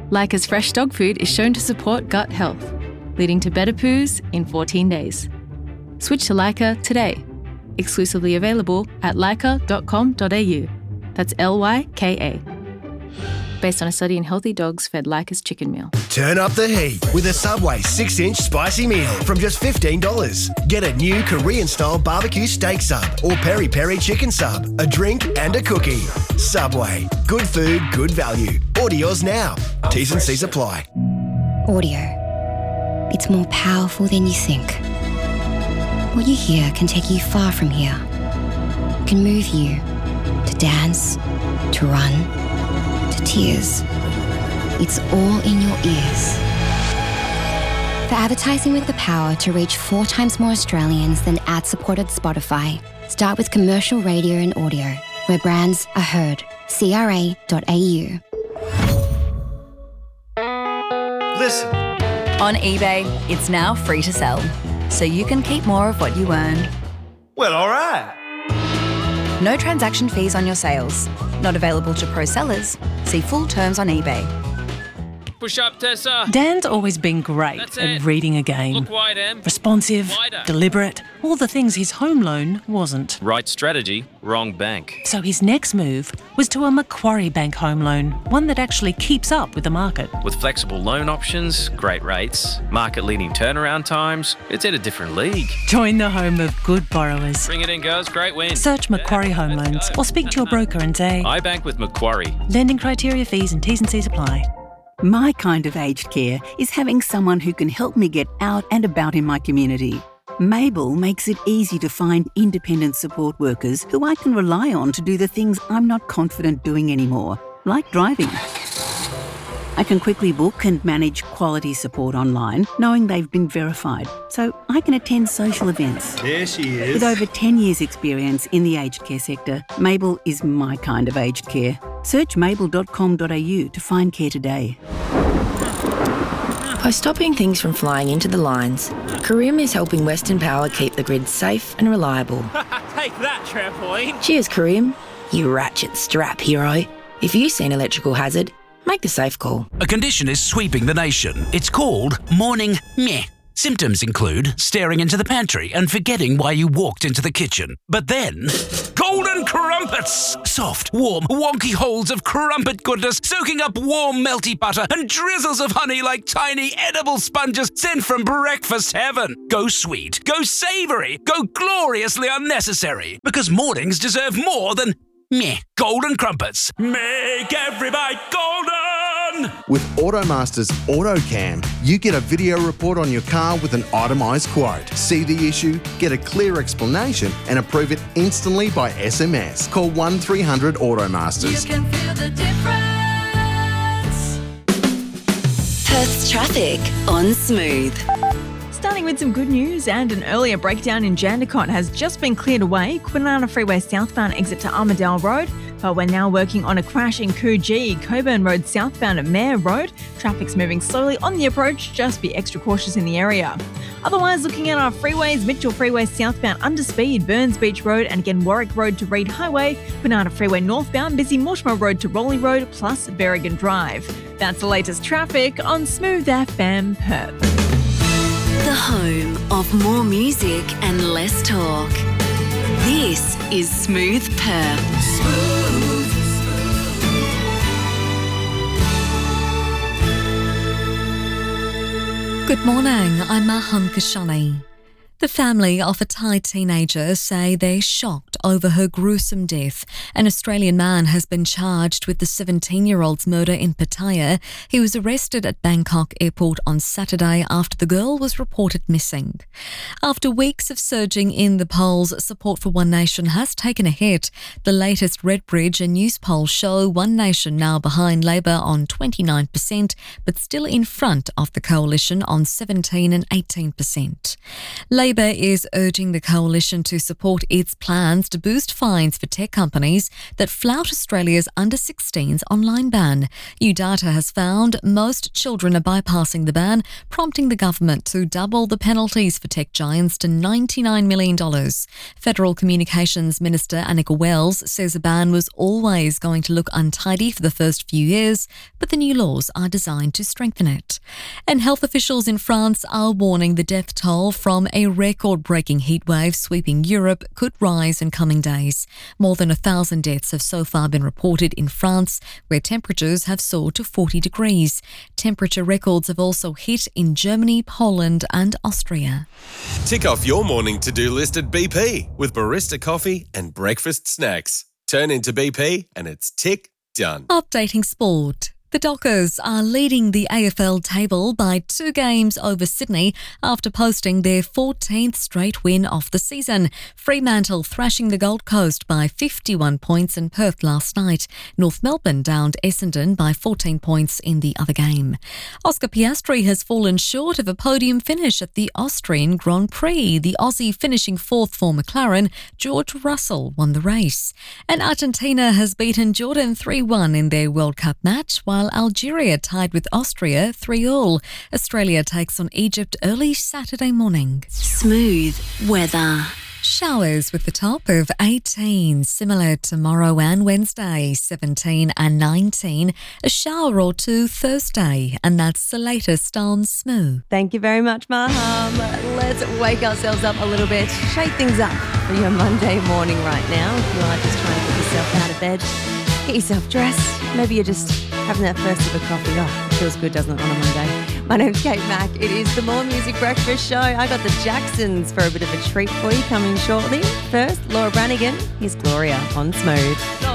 Leica's fresh dog food is shown to support gut health, leading to better poos in 14 days. Switch to Leica today. Exclusively available at leica.com.au. That's Lyka. Based on a study in healthy dogs fed Leica's chicken meal. Turn up the heat with a Subway 6-inch spicy meal from just $15. Get a new Korean-style barbecue steak sub or peri-peri chicken sub, a drink and a cookie. Subway. Good food, good value. Order yours now. T's and C's apply. Audio. It's more powerful than you think. What you hear can take you far from here. It can move you to dance, to run, to tears. It's all in your ears. For advertising with the power to reach 4 times more Australians than ad-supported Spotify, start with commercial radio and audio, where brands are heard. CRA.au. Listen. On eBay, it's now free to sell, so you can keep more of what you earn. Well, all right. No transaction fees on your sales. Not available to pro sellers. See full terms on eBay. Push up, Tessa. Dan's always been great That's at it. reading a game. Look wide, Em. Responsive, Wider. deliberate, all the things his home loan wasn't. Right strategy, wrong bank. So his next move was to a Macquarie Bank home loan, one that actually keeps up with the market. With flexible loan options, great rates, market-leading turnaround times, it's in a different league. Join the home of good borrowers. Bring it in, girls. Great win. Search Macquarie Home Loans or speak to your broker and say, I bank with Macquarie. lending criteria, fees and T's and C's apply. My kind of aged care is having someone who can help me get out and about in my community. Mabel makes it easy to find independent support workers who I can rely on to do the things I'm not confident doing anymore, like driving. I can quickly book and manage quality support online, knowing they've been verified, so I can attend social events. There she is. With over 10 years' experience in the aged care sector, Mabel is my kind of aged care. Search mabel.com.au to find care today. By stopping things from flying into the lines, Careem is helping Western Power keep the grid safe and reliable. Take that, trampoline. Cheers, Careem, you ratchet strap hero. If you see an electrical hazard, make the safe call. A condition is sweeping the nation. It's called morning meh. Symptoms include staring into the pantry and forgetting why you walked into the kitchen. But then, golden crumpets! Soft, warm, wonky holes of crumpet goodness soaking up warm, melty butter and drizzles of honey like tiny edible sponges sent from breakfast heaven. Go sweet, go savoury, go gloriously unnecessary. Because mornings deserve more than meh. Golden crumpets. Make every bite golden! With Automaster's AutoCam, you get a video report on your car with an itemised quote. See the issue, get a clear explanation and approve it instantly by SMS. Call 1300 Automasters. You can feel the difference. Perth's traffic on Smooth. Starting with some good news, and an earlier breakdown in Jandakot has just been cleared away. Kwinana Freeway southbound exit to Armadale Road, but we're now working on a crash in Coogee, Coburn Road southbound at Mayor Road. Traffic's moving slowly on the approach, just be extra cautious in the area. Otherwise, looking at our freeways, Mitchell Freeway southbound under speed, Burns Beach Road, and again Warwick Road to Reed Highway, Kwinana Freeway northbound, busy Mortimer Road to Rowley Road, plus Berrigan Drive. That's the latest traffic on Smooth FM Perth. The home of more music and less talk. This is Smooth Perth. Good morning, I'm Maham Kashani. The family of a Thai teenager say they're shocked over her gruesome death. An Australian man has been charged with the 17-year-old's murder in Pattaya. He was arrested at Bangkok airport on Saturday after the girl was reported missing. After weeks of surging in the polls, support for One Nation has taken a hit. The latest Redbridge and News polls show One Nation now behind Labor on 29%, but still in front of the coalition on 17 and 18%. Labor is urging the coalition to support its plans to boost fines for tech companies that flout Australia's under-16s online ban. New data has found most children are bypassing the ban, prompting the government to double the penalties for tech giants to $99 million. Federal Communications Minister Annika Wells says a ban was always going to look untidy for the first few years, but the new laws are designed to strengthen it. And health officials in France are warning the death toll from a record-breaking heatwave sweeping Europe could rise in coming days. More than 1,000 deaths have so far been reported in France, where temperatures have soared to 40 degrees. Temperature records have also hit in Germany, Poland and Austria. Tick off your morning to-do list at BP with barista coffee and breakfast snacks. Turn into BP and it's tick done. Updating sport. The Dockers are leading the AFL table by 2 games over Sydney after posting their 14th straight win of the season. Fremantle thrashing the Gold Coast by 51 points in Perth last night. North Melbourne downed Essendon by 14 points in the other game. Oscar Piastri has fallen short of a podium finish at the Austrian Grand Prix. The Aussie finishing 4th for McLaren, George Russell won the race. And Argentina has beaten Jordan 3-1 in their World Cup match, while Algeria tied with Austria 3-3. Australia takes on Egypt early Saturday morning. Smooth weather. Showers with the top of 18, similar tomorrow and Wednesday, 17 and 19. A shower or two Thursday, and that's the latest on Smooth. Thank you very much, Maham. Let's wake ourselves up a little bit, shake things up for your Monday morning right now. If you are just trying to get yourself out of bed, get yourself dressed. Maybe you're just having that first sip of coffee. Oh, it feels good, doesn't it, on a Monday? My name's Kate Mack. It is the More Music Breakfast Show. I got the Jacksons for a bit of a treat for you coming shortly. First, Laura Branigan. Here's Gloria on Smooth.